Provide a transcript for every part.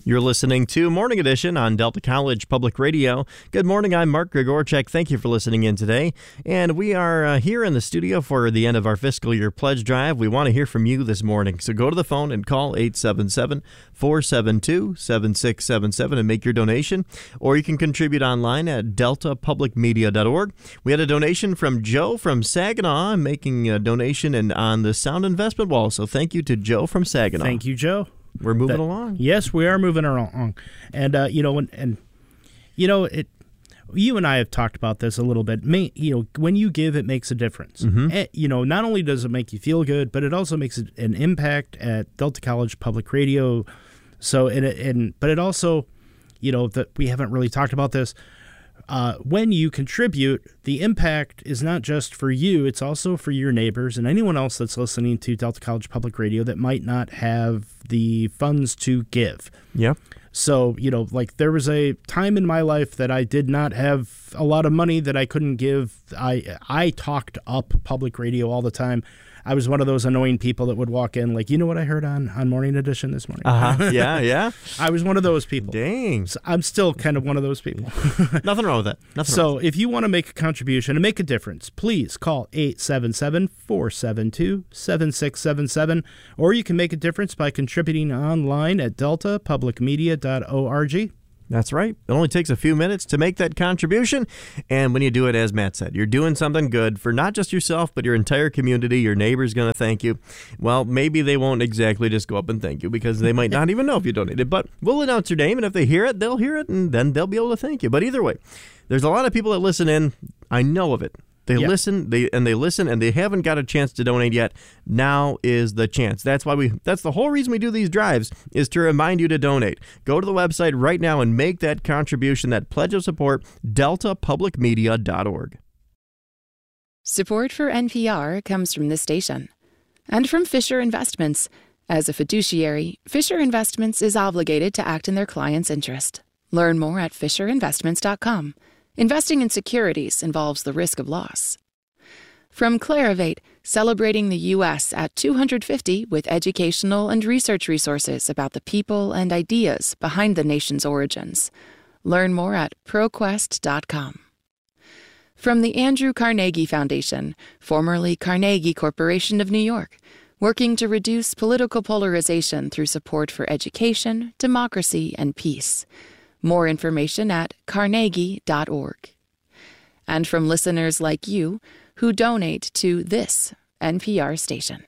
You're listening to Morning Edition on Delta College Public Radio. Good morning, I'm Mark Grigorchek. Thank you for listening in today. And we are here in the studio for the end of our fiscal year pledge drive. We want to hear from you this morning. So go to the phone and call 877-472-7677 and make your donation. Or you can contribute online at deltapublicmedia.org. We had a donation from Joe from Saginaw making a donation and on the sound investment wall. So thank you to Joe from Saginaw. Thank you, Joe. We're moving along. Yes, we are moving along. And, you and I have talked about this a little bit. When you give, it makes a difference. Mm-hmm. Not only does it make you feel good, but it also makes an impact at Delta College Public Radio. So, but it also, that we haven't really talked about this. When you contribute, the impact is not just for you, it's also for your neighbors and anyone else that's listening to Delta College Public Radio that might not have the funds to give. Yeah. So, there was a time in my life that I did not have a lot of money that I couldn't give. I talked up public radio all the time. I was one of those annoying people that would walk in like, what I heard on Morning Edition this morning? Yeah. I was one of those people. Dang. So I'm still kind of one of those people. Nothing wrong with that. So if you want to make a contribution and make a difference, please call 877-472-7677, or you can make a difference by contributing online at deltapublicmedia.org. That's right. It only takes a few minutes to make that contribution. And when you do it, as Matt said, you're doing something good for not just yourself, but your entire community. Your neighbor's going to thank you. Well, maybe they won't exactly just go up and thank you because they might not even know if you donated. But we'll announce your name, and if they hear it, they'll hear it, and then they'll be able to thank you. But either way, there's a lot of people that listen in. I know of it. They listen, and they haven't got a chance to donate yet. Now is the chance. That's the whole reason we do these drives, is to remind you to donate. Go to the website right now and make that contribution, that pledge of support, deltapublicmedia.org. Support for NPR comes from this station and from Fisher Investments. As a fiduciary, Fisher Investments is obligated to act in their client's interest. Learn more at fisherinvestments.com. Investing in securities involves the risk of loss. From Clarivate, celebrating the U.S. at 250 with educational and research resources about the people and ideas behind the nation's origins. Learn more at ProQuest.com. From the Andrew Carnegie Foundation, formerly Carnegie Corporation of New York, working to reduce political polarization through support for education, democracy, and peace. More information at carnegie.org. And from listeners like you who donate to this NPR station.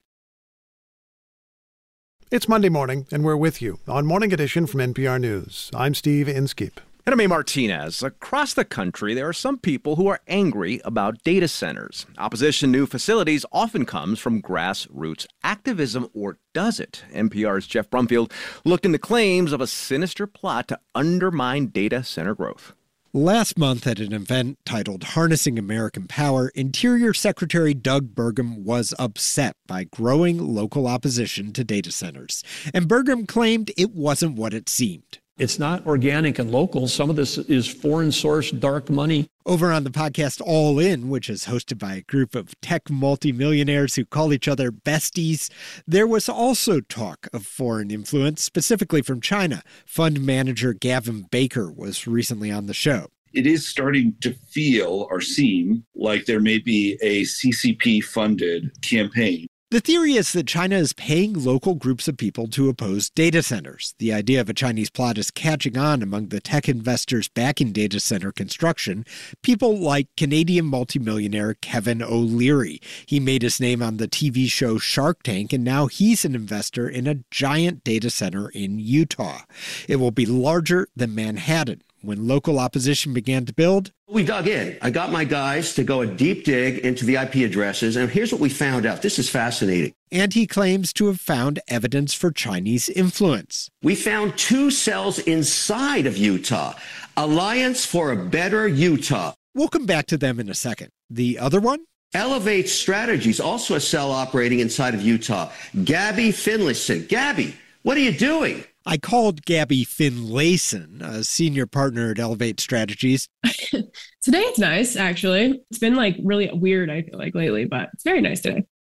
It's Monday morning, and we're with you on Morning Edition from NPR News. I'm Steve Inskeep. And I'm A. Martinez. Across the country, there are some people who are angry about data centers. Opposition to new facilities often comes from grassroots activism, or does it? NPR's Jeff Brumfield looked into claims of a sinister plot to undermine data center growth. Last month at an event titled Harnessing American Power, Interior Secretary Doug Burgum was upset by growing local opposition to data centers. And Burgum claimed it wasn't what it seemed. It's not organic and local. Some of this is foreign-sourced dark money. Over on the podcast All In, which is hosted by a group of tech multimillionaires who call each other besties, there was also talk of foreign influence, specifically from China. Fund manager Gavin Baker was recently on the show. It is starting to feel or seem like there may be a CCP-funded campaign. The theory is that China is paying local groups of people to oppose data centers. The idea of a Chinese plot is catching on among the tech investors backing data center construction, people like Canadian multimillionaire Kevin O'Leary. He made his name on the TV show Shark Tank, and now he's an investor in a giant data center in Utah. It will be larger than Manhattan. When local opposition began to build, we dug in. I got my guys to go a deep dig into the IP addresses, and here's what we found out. This is fascinating. And he claims to have found evidence for Chinese influence. We found 2 cells inside of Utah. Alliance for a Better Utah. We'll come back to them in a second. The other one? Elevate Strategies, also a cell operating inside of Utah. Gabby Finlayson. Gabby, what are you doing? I called Gabby Finlayson, a senior partner at Elevate Strategies. Today it's nice, actually. It's been really weird, I feel like, lately, but it's very nice today.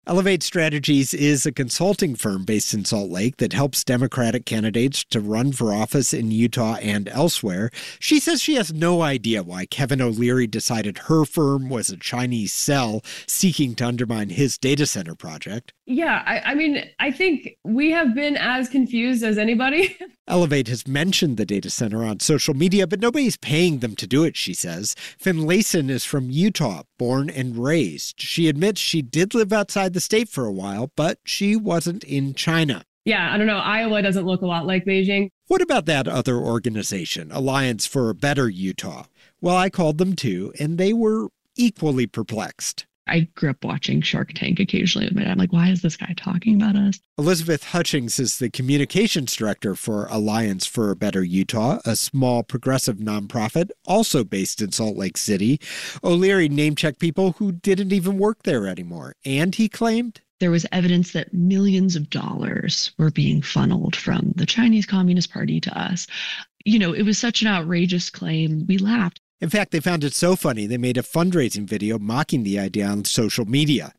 Elevate Strategies is a consulting firm based in Salt Lake that helps Democratic candidates to run for office in Utah and elsewhere. She says she has no idea why Kevin O'Leary decided her firm was a Chinese cell seeking to undermine his data center project. Yeah, I mean, I think we have been as confused as anybody. Elevate has mentioned the data center on social media, but nobody's paying them to do it, she says. Finlayson is from Utah, born and raised. She admits she did live outside the state for a while, but she wasn't in China. Yeah, I don't know. Iowa doesn't look a lot like Beijing. What about that other organization, Alliance for a Better Utah? Well, I called them too, and they were equally perplexed. I grew up watching Shark Tank occasionally with my dad. I'm like, why is this guy talking about us? Elizabeth Hutchings is the communications director for Alliance for a Better Utah, a small progressive nonprofit also based in Salt Lake City. O'Leary name-checked people who didn't even work there anymore. And he claimed there was evidence that millions of dollars were being funneled from the Chinese Communist Party to us. You know, it was such an outrageous claim. We laughed. In fact, they found it so funny, they made a fundraising video mocking the idea on social media.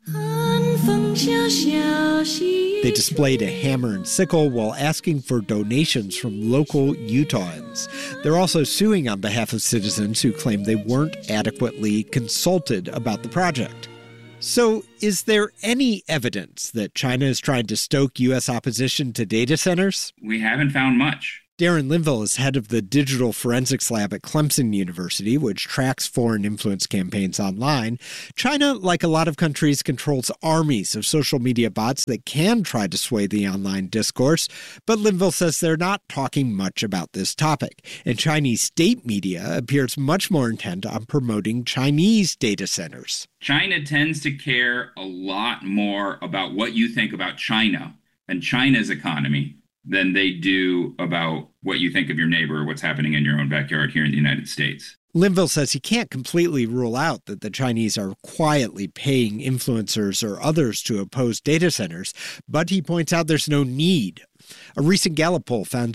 They displayed a hammer and sickle while asking for donations from local Utahns. They're also suing on behalf of citizens who claim they weren't adequately consulted about the project. So, is there any evidence that China is trying to stoke U.S. opposition to data centers? We haven't found much. Darren Linville is head of the Digital Forensics Lab at Clemson University, which tracks foreign influence campaigns online. China, like a lot of countries, controls armies of social media bots that can try to sway the online discourse. But Linville says they're not talking much about this topic. And Chinese state media appears much more intent on promoting Chinese data centers. China tends to care a lot more about what you think about China and China's economy than they do about what you think of your neighbor or what's happening in your own backyard here in the United States. Linville says he can't completely rule out that the Chinese are quietly paying influencers or others to oppose data centers, but he points out there's no need. A recent Gallup poll found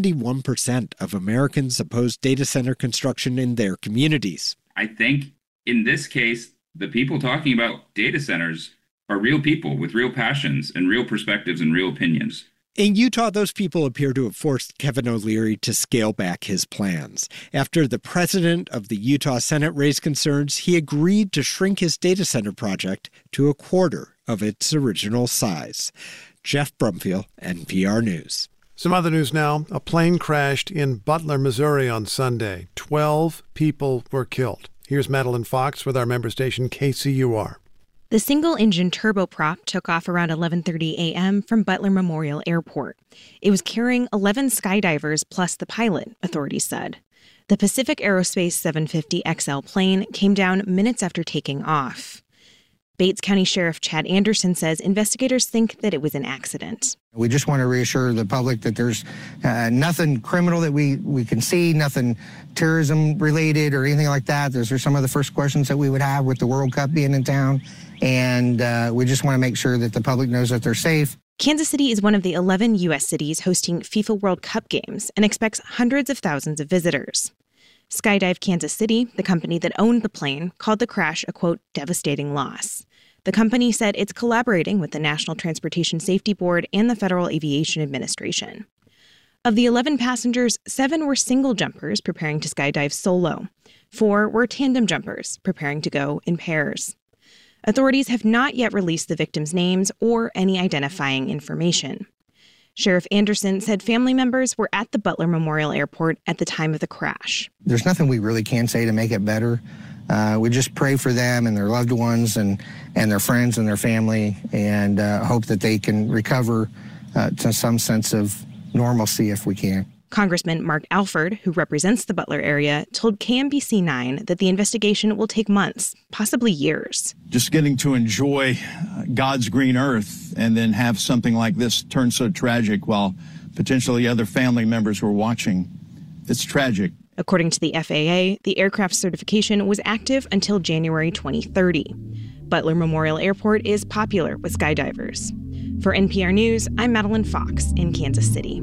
71% of Americans oppose data center construction in their communities. I think in this case, the people talking about data centers are real people with real passions and real perspectives and real opinions. In Utah, those people appear to have forced Kevin O'Leary to scale back his plans. After the president of the Utah Senate raised concerns, he agreed to shrink his data center project to a quarter of its original size. Jeff Brumfield, NPR News. Some other news now. A plane crashed in Butler, Missouri on Sunday. 12 people were killed. Here's Madeline Fox with our member station KCUR. The single-engine turboprop took off around 11:30 a.m. from Butler Memorial Airport. It was carrying 11 skydivers plus the pilot, authorities said. The Pacific Aerospace 750XL plane came down minutes after taking off. Bates County Sheriff Chad Anderson says investigators think that it was an accident. We just want to reassure the public that there's nothing criminal that we can see, nothing terrorism related or anything like that. Those are some of the first questions that we would have with the World Cup being in town. And we just want to make sure that the public knows that they're safe. Kansas City is one of the 11 U.S. cities hosting FIFA World Cup games and expects hundreds of thousands of visitors. Skydive Kansas City, the company that owned the plane, called the crash a, quote, devastating loss. The company said it's collaborating with the National Transportation Safety Board and the Federal Aviation Administration. Of the 11 passengers, 7 were single jumpers preparing to skydive solo. 4 were tandem jumpers preparing to go in pairs. Authorities have not yet released the victims' names or any identifying information. Sheriff Anderson said family members were at the Butler Memorial Airport at the time of the crash. There's nothing we really can say to make it better. We just pray for them and their loved ones and their friends and their family and hope that they can recover to some sense of normalcy if we can. Congressman Mark Alford, who represents the Butler area, told KMBC9 that the investigation will take months, possibly years. Just getting to enjoy God's green earth and then have something like this turn so tragic while potentially other family members were watching. It's tragic. According to the FAA, the aircraft certification was active until January 2030. Butler Memorial Airport is popular with skydivers. For NPR News, I'm Madeline Fox in Kansas City.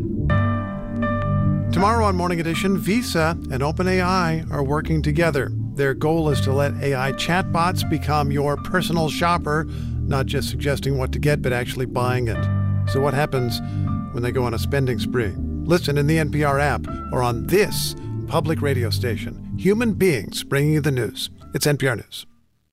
Tomorrow on Morning Edition, Visa and OpenAI are working together. Their goal is to let AI chatbots become your personal shopper, not just suggesting what to get, but actually buying it. So what happens when they go on a spending spree? Listen in the NPR app or on this public radio station. Human beings bringing you the news. It's NPR News.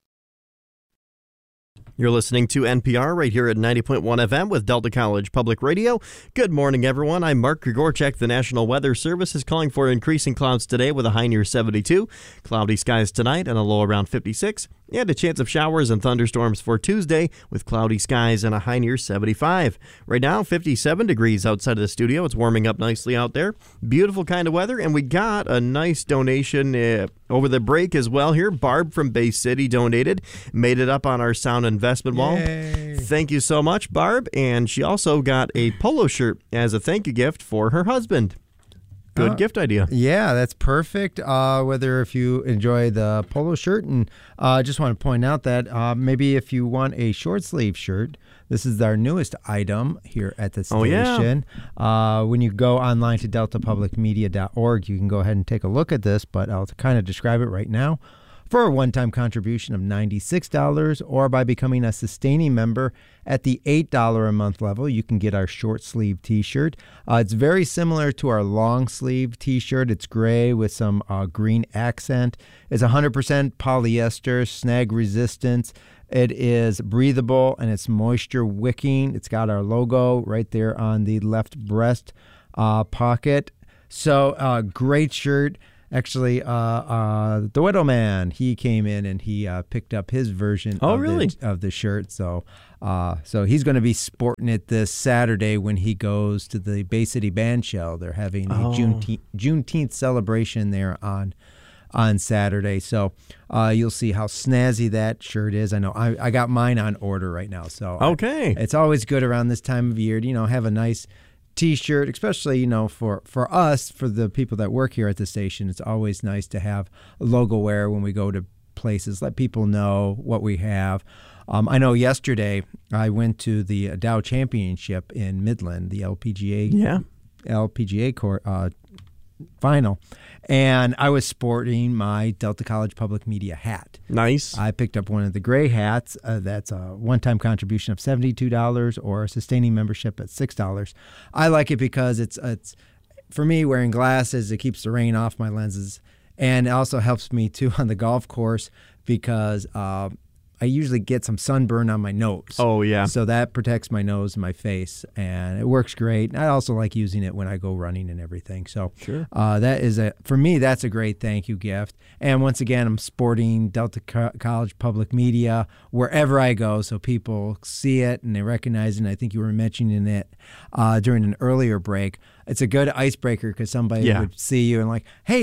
You're listening to NPR right here at 90.1 FM with Delta College Public Radio. Good morning, everyone. I'm Mark Grigorchak. The National Weather Service is calling for increasing clouds today with a high near 72. Cloudy skies tonight and a low around 56. And a chance of showers and thunderstorms for Tuesday with cloudy skies and a high near 75. Right now, 57 degrees outside of the studio. It's warming up nicely out there. Beautiful kind of weather. And we got a nice donation over the break as well here. Barb from Bay City donated. Made it up on our sound investment wall. Yay. Thank you so much, Barb. And she also got a polo shirt as a thank you gift for her husband. Good gift idea. Yeah, that's perfect. Whether if you enjoy the polo shirt, and just want to point out that maybe if you want a short sleeve shirt, this is our newest item here at the station. Oh, yeah. When you go online to deltapublicmedia.org, you can go ahead and take a look at this, but I'll kind of describe it right now. For a one-time contribution of $96 or by becoming a sustaining member at the $8 a month level, you can get our short sleeve t-shirt. It's very similar to our long sleeve t-shirt. It's gray with some green accent. It's 100% polyester, snag resistance. It is breathable and it's moisture wicking. It's got our logo right there on the left breast pocket. So great shirt. Actually, the Widow Man, he came in and he picked up his version of the shirt. So he's going to be sporting it this Saturday when he goes to the Bay City Band Shell. They're having a Juneteenth celebration there on Saturday. So you'll see how snazzy that shirt is. I know I got mine on order right now. So okay, it's always good around this time of year to have a nice T-shirt, especially for us, for the people that work here at the station. It's always nice to have a logo wear when we go to places, let people know what we have. I know yesterday I went to the Dow Championship in Midland, the LPGA final, and I was sporting my Delta College Public Media hat. Nice. I picked up one of the gray hats. That's a one-time contribution of $72 or a sustaining membership at $6. I like it because it's for me, wearing glasses, it keeps the rain off my lenses, and it also helps me too on the golf course because I usually get some sunburn on my nose. Oh, yeah. So that protects my nose and my face, and it works great. I also like using it when I go running and everything. So sure. For me, that's a great thank you gift. And once again, I'm sporting Delta College Public Media wherever I go, so people see it and they recognize it. And I think you were mentioning it during an earlier break. It's a good icebreaker because somebody would see you and like, hey,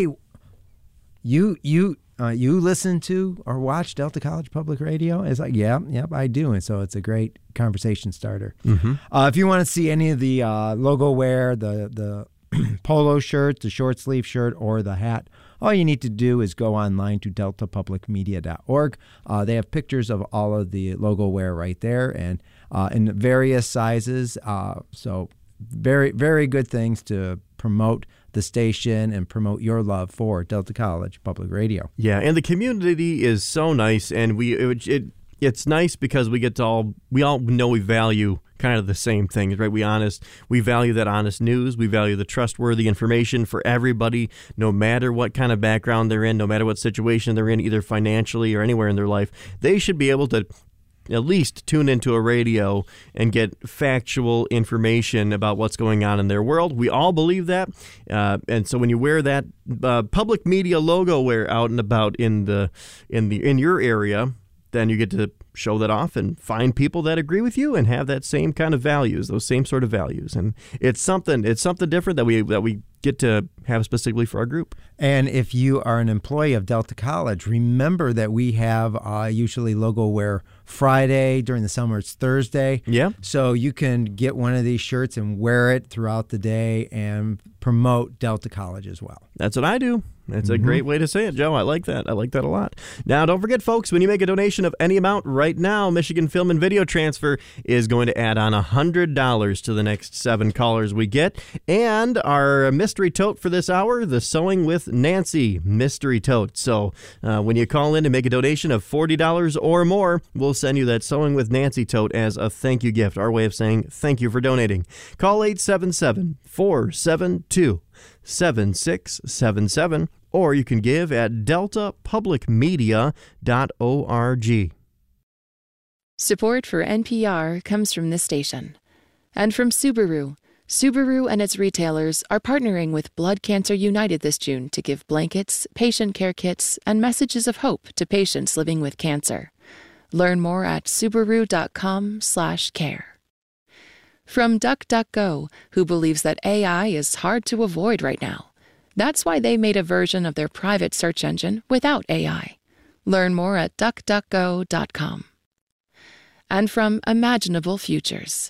you listen to or watch Delta College Public Radio? It's like, yep, I do. And so it's a great conversation starter. Mm-hmm. If you want to see any of the logo wear, the polo shirt, the short sleeve shirt, or the hat, all you need to do is go online to deltapublicmedia.org. They have pictures of all of the logo wear right there and in various sizes. So very, very good things to promote the station and promote your love for Delta College Public Radio. Yeah, and the community is so nice, and it's nice because we all know we value kind of the same things, right? We value that honest news. We value the trustworthy information for everybody, no matter what kind of background they're in, no matter what situation they're in, either financially or anywhere in their life. They should be able to at least tune into a radio and get factual information about what's going on in their world. We all believe that. And so when you wear that public media logo wear out and about in your area, then you get to show that off and find people that agree with you and have that same kind of values, those same sort of values. And it's something different that we get to have specifically for our group. And if you are an employee of Delta College, remember that we have usually logo wear Friday. During the summer, it's Thursday. Yeah. So you can get one of these shirts and wear it throughout the day and promote Delta College as well. That's what I do. That's a great way to say it, Joe. I like that. I like that a lot. Now, don't forget, folks, when you make a donation of any amount right right now, Michigan Film and Video Transfer is going to add on $100 to the next 7 callers we get. And our mystery tote for this hour, the Sewing with Nancy mystery tote. So when you call in and make a donation of $40 or more, we'll send you that Sewing with Nancy tote as a thank you gift, our way of saying thank you for donating. Call 877-472-7677, or you can give at deltapublicmedia.org. Support for NPR comes from this station and from Subaru. Subaru and its retailers are partnering with Blood Cancer United this June to give blankets, patient care kits, and messages of hope to patients living with cancer. Learn more at Subaru.com/care. From DuckDuckGo, who believes that AI is hard to avoid right now. That's why they made a version of their private search engine without AI. Learn more at DuckDuckGo.com. And from Imaginable Futures.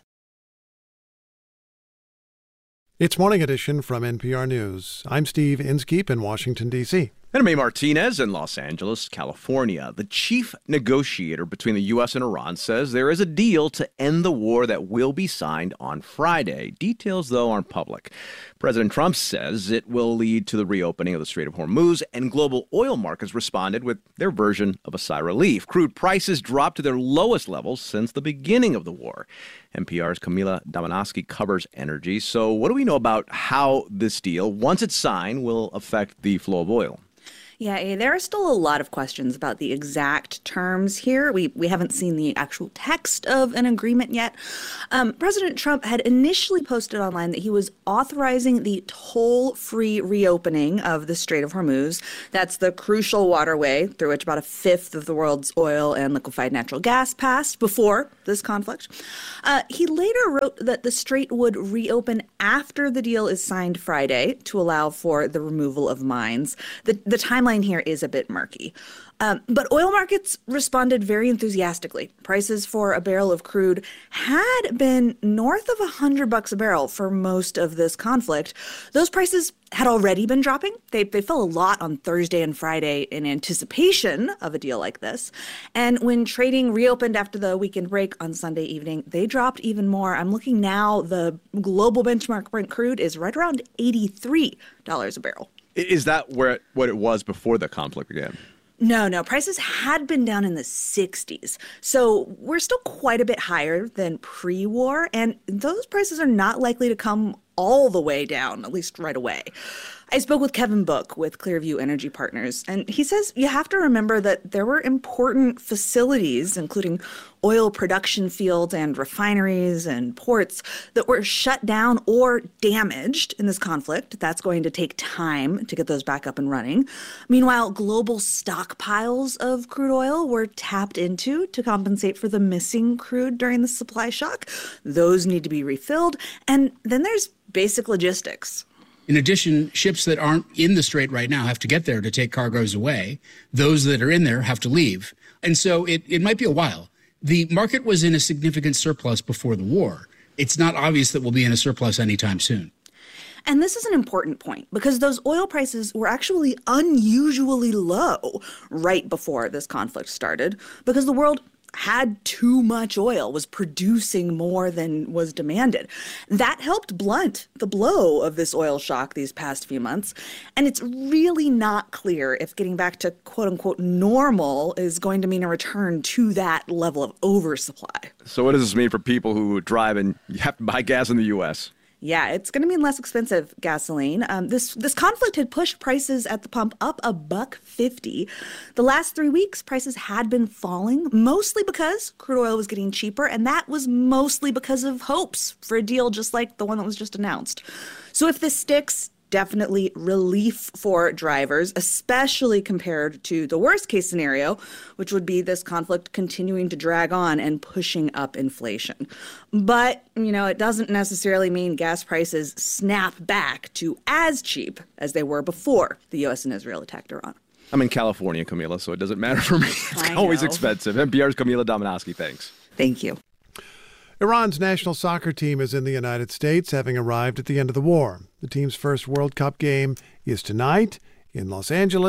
It's Morning Edition from NPR News. I'm Steve Inskeep in Washington, D.C. And I'm A. Martinez in Los Angeles, California. The chief negotiator between the U.S. and Iran says there is a deal to end the war that will be signed on Friday. Details, though, aren't public. President Trump says it will lead to the reopening of the Strait of Hormuz, and global oil markets responded with their version of a sigh of relief. Crude prices dropped to their lowest levels since the beginning of the war. NPR's Camila Domonoske covers energy. So what do we know about how this deal, once it's signed, will affect the flow of oil? Yeah, there are still a lot of questions about the exact terms here. We haven't seen the actual text of an agreement yet. President Trump had initially posted online that he was authorizing the toll-free reopening of the Strait of Hormuz. That's the crucial waterway through which about a fifth of the world's oil and liquefied natural gas passed before this conflict. He later wrote that the strait would reopen after the deal is signed Friday to allow for the removal of mines. The timeline here is a bit murky. But oil markets responded very enthusiastically. Prices for a barrel of crude had been north of $100 a barrel for most of this conflict. Those prices had already been dropping. They fell a lot on Thursday and Friday in anticipation of a deal like this. And when trading reopened after the weekend break on Sunday evening, they dropped even more. I'm looking now, the global benchmark Brent crude is right around $83 a barrel. Is that what it was before the conflict began? No. Prices had been down in the 60s. So we're still quite a bit higher than pre-war. And those prices are not likely to come all the way down, at least right away. I spoke with Kevin Book with Clearview Energy Partners, and he says you have to remember that there were important facilities, including oil production fields and refineries and ports, that were shut down or damaged in this conflict. That's going to take time to get those back up and running. Meanwhile, global stockpiles of crude oil were tapped into to compensate for the missing crude during the supply shock. Those need to be refilled. And then there's basic logistics. In addition, ships that aren't in the strait right now have to get there to take cargoes away. Those that are in there have to leave. And so it might be a while. The market was in a significant surplus before the war. It's not obvious that we'll be in a surplus anytime soon. And this is an important point because those oil prices were actually unusually low right before this conflict started because the world had too much oil, was producing more than was demanded. That helped blunt the blow of this oil shock these past few months. And it's really not clear if getting back to quote unquote normal is going to mean a return to that level of oversupply. So what does this mean for people who drive and have to buy gas in the U.S.? Yeah, it's going to mean less expensive gasoline. This conflict had pushed prices at the pump up $1.50. The last 3 weeks, prices had been falling, mostly because crude oil was getting cheaper, and that was mostly because of hopes for a deal just like the one that was just announced. So if this sticks, definitely relief for drivers, especially compared to the worst case scenario, which would be this conflict continuing to drag on and pushing up inflation. But, it doesn't necessarily mean gas prices snap back to as cheap as they were before the U.S. and Israel attacked Iran. I'm in California, Camila, so it doesn't matter for me. It's always expensive. NPR's Camila Domonoske, thanks. Thank you. Iran's national soccer team is in the United States, having arrived at the end of the war. The team's first World Cup game is tonight in Los Angeles,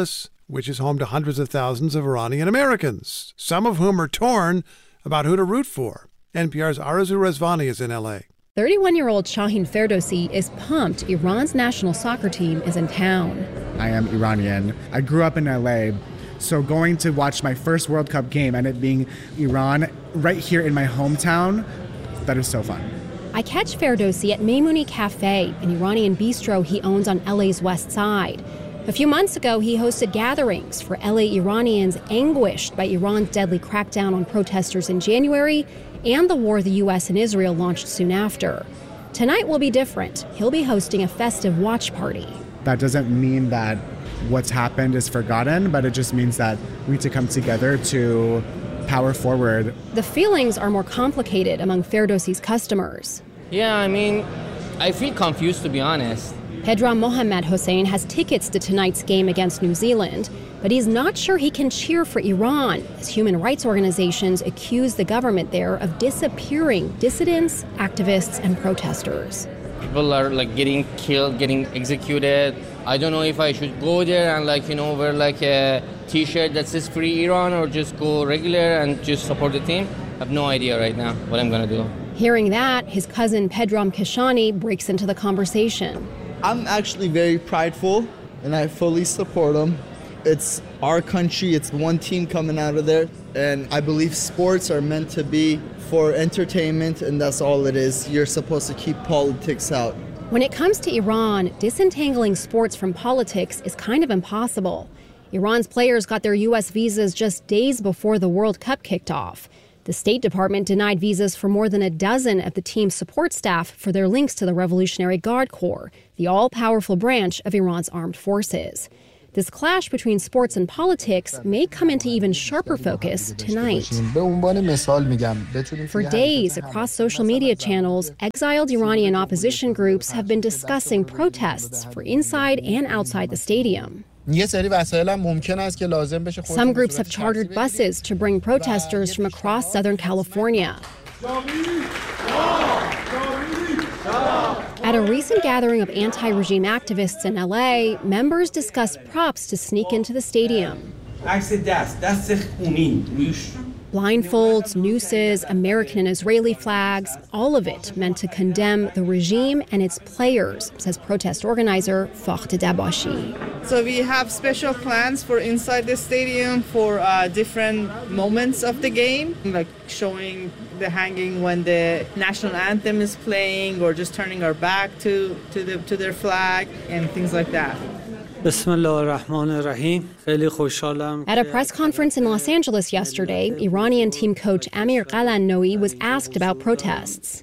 which is home to hundreds of thousands of Iranian Americans, some of whom are torn about who to root for. NPR's Arezou Rezvani is in L.A. 31-year-old Shaheen Ferdowsi is pumped Iran's national soccer team is in town. I am Iranian. I grew up in LA, so going to watch my first World Cup game and it being Iran right here in my hometown, that is so fun. I catch Ferdowsi at Maimouni Cafe, an Iranian bistro he owns on LA's west side. A few months ago, he hosted gatherings for LA Iranians anguished by Iran's deadly crackdown on protesters in January and the war the U.S. and Israel launched soon after. Tonight will be different. He'll be hosting a festive watch party. That doesn't mean that what's happened is forgotten, but it just means that we need to come together to power forward. The feelings are more complicated among Ferdowsi's customers. Yeah, I mean, I feel confused, to be honest. Pedram Mohammad Hossein has tickets to tonight's game against New Zealand, but he's not sure he can cheer for Iran as human rights organizations accuse the government there of disappearing dissidents, activists, and protesters. People are getting killed, getting executed. I don't know if I should go there and wear a t-shirt that says Free Iran or just go regular and just support the team. I have no idea right now what I'm going to do. Hearing that, his cousin Pedram Keshani breaks into the conversation. I'm actually very prideful, and I fully support them. It's our country, it's one team coming out of there, and I believe sports are meant to be for entertainment, and that's all it is. You're supposed to keep politics out. When it comes to Iran, disentangling sports from politics is kind of impossible. Iran's players got their U.S. visas just days before the World Cup kicked off. The State Department denied visas for more than a dozen of the team's support staff for their links to the Revolutionary Guard Corps, the all-powerful branch of Iran's armed forces. This clash between sports and politics may come into even sharper focus tonight. For days, across social media channels, exiled Iranian opposition groups have been discussing protests for inside and outside the stadium. Some groups have chartered buses to bring protesters from across Southern California. At a recent gathering of anti-regime activists in LA, members discussed props to sneak into the stadium. Blindfolds, nooses, American and Israeli flags, all of it meant to condemn the regime and its players, says protest organizer Fakht Dabashi. So we have special plans for inside the stadium for different moments of the game, like showing the hanging when the national anthem is playing, or just turning our back to their flag and things like that. At a press conference in Los Angeles yesterday, Iranian team coach Amir Qalannoui was asked about protests.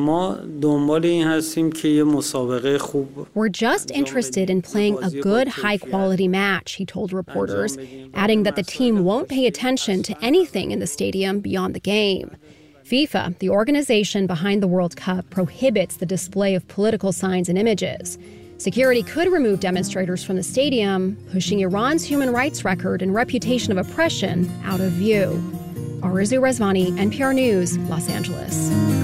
We're just interested in playing a good, high-quality match, he told reporters, adding that the team won't pay attention to anything in the stadium beyond the game. FIFA, the organization behind the World Cup, prohibits the display of political signs and images. Security could remove demonstrators from the stadium, pushing Iran's human rights record and reputation of oppression out of view. Arezou Rezvani, NPR News, Los Angeles.